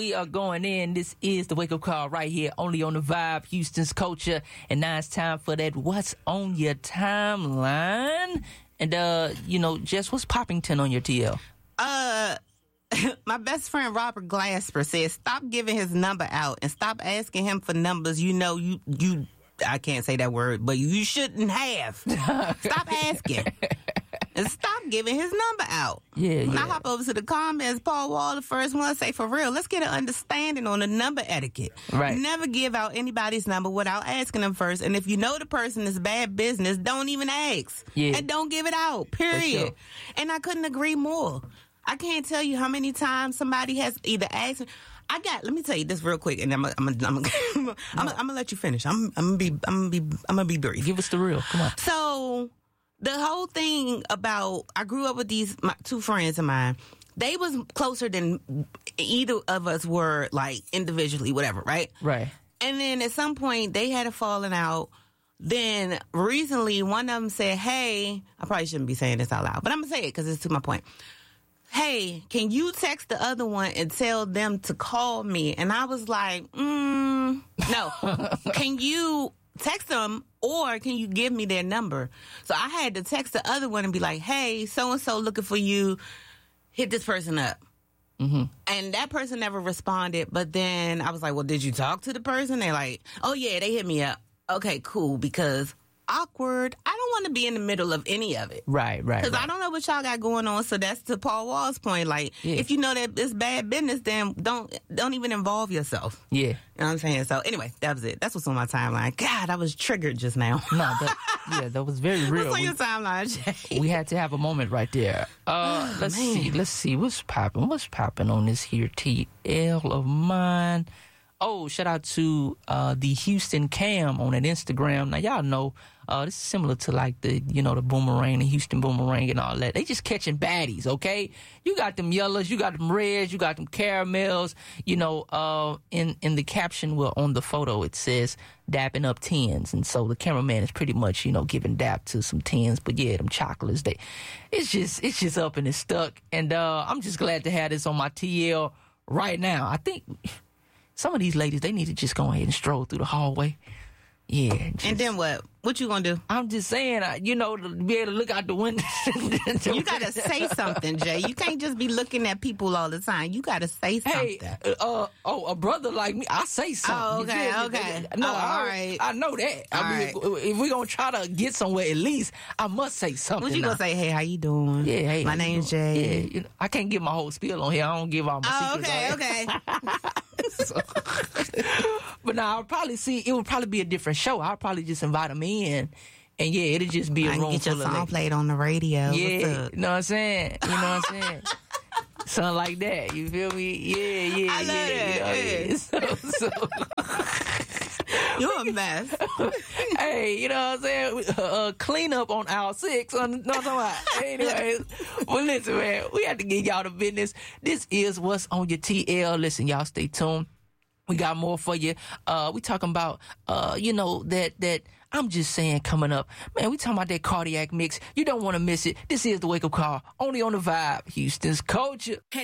We are going in. This is the Wake Up Call right here, only on the Vibe, Houston's Culture. And now it's time for that What's on Your Timeline. And, Jess, what's Poppington on your TL? My best friend Robert Glasper says, stop giving his number out and stop asking him for numbers you I can't say that word, but you shouldn't have. Stop asking. And stop giving his number out. When I hop over to the comments, Paul Wall, the first one, say, for real, let's get an understanding on the number etiquette. Right. Never give out anybody's number without asking them first. And if you know the person is bad business, don't even ask. Yeah. And don't give it out, period. Sure. And I couldn't agree more. I can't tell you how many times somebody has either asked me. Let me tell you this real quick, and I'm gonna let you finish. I'm gonna be brief. Give us the real. Come on. So the whole thing about, I grew up with my two friends of mine. They was closer than either of us were, like, individually, whatever, right? Right. And then at some point they had a falling out. Then recently one of them said, "Hey," I probably shouldn't be saying this out loud, but I'm gonna say it because it's to my point. "Hey, can you text the other one and tell them to call me?" And I was like, no. Can you text them or can you give me their number? So I had to text the other one and be like, "Hey, so-and-so looking for you. Hit this person up." Mm-hmm. And that person never responded. But then I was like, "Well, did you talk to the person?" They're like, "Oh, yeah, they hit me up." Okay, cool, because awkward. I don't want to be in the middle of any of it. Right. Because I don't know what y'all got going on. So that's to Paul Wall's point. Like, if you know that it's bad business, then don't even involve yourself. Yeah. You know what I'm saying? So anyway, that was it. That's what's on my timeline. God, I was triggered just now. No, that was very real. What's on your timeline, Jay? We had to have a moment right there. Let's see. What's popping on this here TL of mine? Oh, shout out to the Houston Cam on that Instagram. Now, y'all know this is similar to like the Boomerang, the Houston Boomerang and all that. They just catching baddies, okay? You got them yellows, you got them reds, you got them caramels. In the caption, on the photo, it says dapping up 10s. And so the cameraman is pretty much, giving dap to some 10s. But yeah, them chocolates, it's just up and it's stuck. And I'm just glad to have this on my TL right now. I think some of these ladies, they need to just go ahead and stroll through the hallway. Yeah. And then what? What you gonna do? I'm just saying, to be able to look out the window. You gotta say something, Jay. You can't just be looking at people all the time. You gotta say something. Hey, a brother like me, I say something. Oh, okay. No, all right. I know that. If we're gonna try to get somewhere, at least I must say something. What you gonna say? Hey, how you doing? Yeah, hey, my name's Jay. Yeah, I can't give my whole spiel on here. I don't give all my secrets. Okay. But now it would probably be a different show. I'll probably just invite them in, and yeah, it'll just be a room get your full of song played on the radio. Yeah, you know what I'm saying? Something like that. You feel me? Yeah. I love that. You're a mess. Hey, you know what I'm saying? Clean up on aisle 6. No, I'm talking about. Anyways, well, listen, man, we have to get y'all the business. This is What's on Your TL. Listen, y'all stay tuned. We got more for you. We talking about, that I'm just saying coming up. Man, we talking about that cardiac mix. You don't want to miss it. This is the Wake Up Call, only on the Vibe, Houston's Culture.